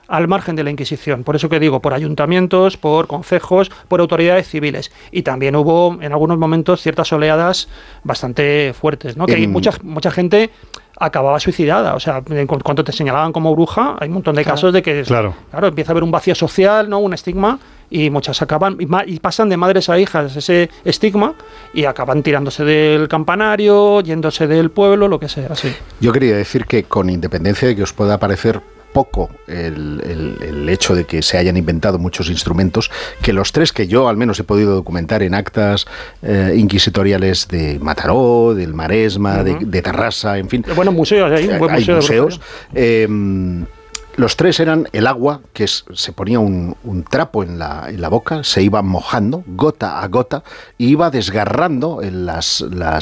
al margen de la Inquisición. Por eso que digo, por ayuntamientos, por concejos, por autoridades civiles. Y también hubo en algunos momentos ciertas oleadas bastante fuertes, ¿no? Que hay mucha gente acababa suicidada. O sea, cuando te señalaban como bruja, hay un montón de casos de que empieza a haber un vacío social, ¿no? Un estigma, y muchas acaban y pasan de madres a hijas ese estigma y acaban tirándose del campanario, yéndose del pueblo, lo que sea. Así. Yo quería decir que, con independencia de que os pueda parecer poco el hecho de que se hayan inventado muchos instrumentos, que los tres que yo al menos he podido documentar en actas inquisitoriales de Mataró, del Maresma, de Tarrasa, en fin. Buenos museos, hay un buen museo. Museos. Los tres eran el agua, que se ponía un trapo en la boca, se iba mojando gota a gota y iba desgarrando la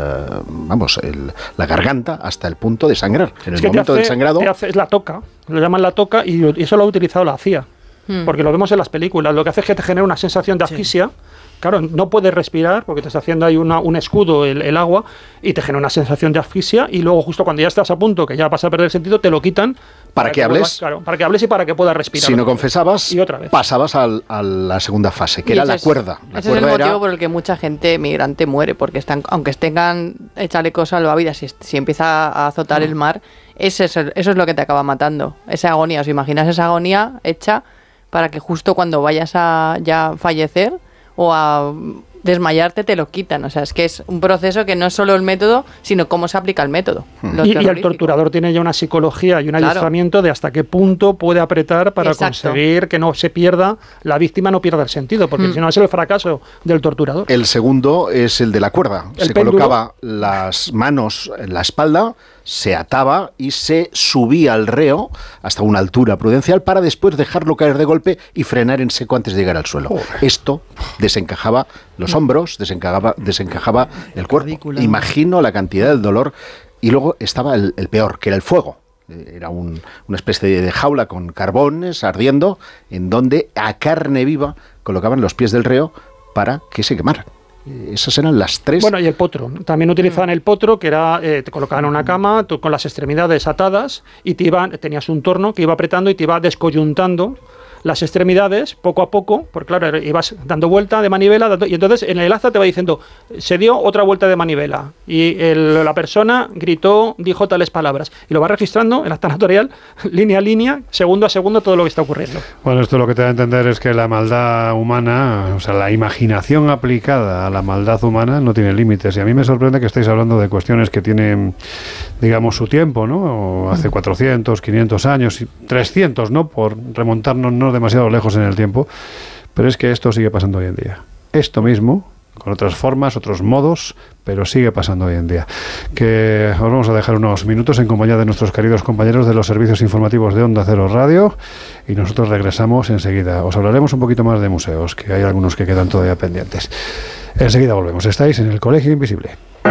garganta hasta el punto de sangrar. En el momento del sangrado... Es la toca, lo llaman la toca, y eso lo ha utilizado la CIA. Porque lo vemos en las películas. Lo que hace es que te genera una sensación de asfixia. Claro, no puedes respirar porque te está haciendo ahí un escudo el agua, y te genera una sensación de asfixia, y luego justo cuando ya estás a punto, que ya vas a perder el sentido, te lo quitan. ¿Para que hables? Para que hables y para que puedas respirar. Si no confesabas, y otra vez pasabas a la segunda fase, que era la cuerda. Ese es el motivo por el que mucha gente migrante muere, porque aunque tengan chalecos salvavidas, si empieza a azotar el mar, eso es lo que te acaba matando. Esa agonía, ¿os imaginas esa agonía hecha para que justo cuando vayas a ya fallecer o a desmayarte te lo quitan? O sea, es que es un proceso que no es solo el método, sino cómo se aplica el método. Y el torturador tiene ya una psicología y un adiestramiento de hasta qué punto puede apretar para conseguir que no se pierda, la víctima no pierda el sentido, porque si no es el fracaso del torturador. El segundo es el de la cuerda. Se colocaba las manos en la espalda, se ataba y se subía al reo hasta una altura prudencial para después dejarlo caer de golpe y frenar en seco antes de llegar al suelo. Esto desencajaba los hombros, desencajaba el cuerpo. Imagino la cantidad del dolor. Y luego estaba el peor, que era el fuego. Era una especie de jaula con carbones ardiendo, en donde a carne viva colocaban los pies del reo para que se quemara. Esas eran las tres. Bueno, y el potro. También utilizaban el potro, que era, te colocaban en una cama con las extremidades atadas, y tenías un torno que iba apretando y te iba descoyuntando las extremidades poco a poco, porque claro, ibas dando vuelta de manivela, y entonces en el acta te va diciendo, se dio otra vuelta de manivela, y la persona gritó, dijo tales palabras, y lo va registrando en el acta notarial, línea a línea, segundo a segundo, todo lo que está ocurriendo. Bueno, esto lo que te da a entender es que la maldad humana, o sea, la imaginación aplicada a la maldad humana no tiene límites, y a mí me sorprende que estéis hablando de cuestiones que tienen, digamos, su tiempo, ¿no? O hace 400, 500 años, 300, ¿no? Por remontarnos no demasiado lejos en el tiempo, pero es que esto sigue pasando hoy en día. Esto mismo, con otras formas, otros modos, pero sigue pasando hoy en día. Que os vamos a dejar unos minutos en compañía de nuestros queridos compañeros de los servicios informativos de Onda Cero Radio, y nosotros regresamos enseguida. Os hablaremos un poquito más de museos, que hay algunos que quedan todavía pendientes. Enseguida volvemos. Estáis en el Colegio Invisible.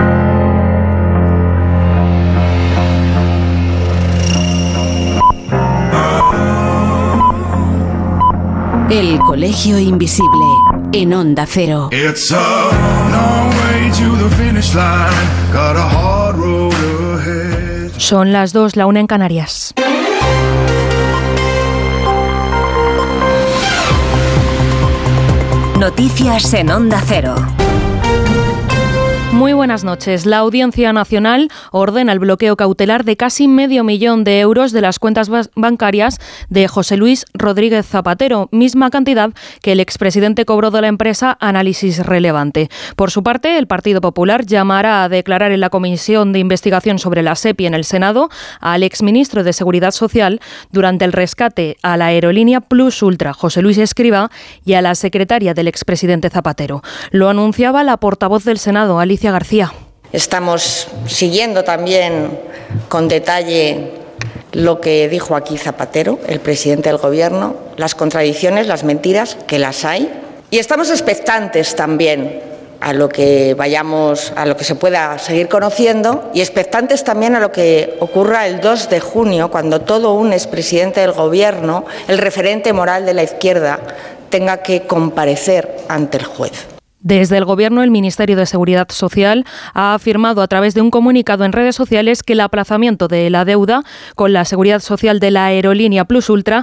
El Colegio Invisible, en Onda Cero. Son las 2, la 1 en Canarias. Noticias en Onda Cero. Muy buenas noches. La Audiencia Nacional ordena el bloqueo cautelar de casi 500.000 de euros de las cuentas bancarias de José Luis Rodríguez Zapatero, misma cantidad que el expresidente cobró de la empresa Análisis Relevante. Por su parte, el Partido Popular llamará a declarar en la Comisión de Investigación sobre la SEPI en el Senado al exministro de Seguridad Social durante el rescate a la aerolínea Plus Ultra, José Luis Escrivá, y a la secretaria del expresidente Zapatero. Lo anunciaba la portavoz del Senado, Alicia García. Estamos siguiendo también con detalle lo que dijo aquí Zapatero, el presidente del Gobierno, las contradicciones, las mentiras, que las hay. Y estamos expectantes también a lo que se pueda seguir conociendo, y expectantes también a lo que ocurra el 2 de junio, cuando todo un expresidente del Gobierno, el referente moral de la izquierda, tenga que comparecer ante el juez. Desde el Gobierno, el Ministerio de Seguridad Social ha afirmado a través de un comunicado en redes sociales que el aplazamiento de la deuda con la Seguridad Social de la aerolínea Plus Ultra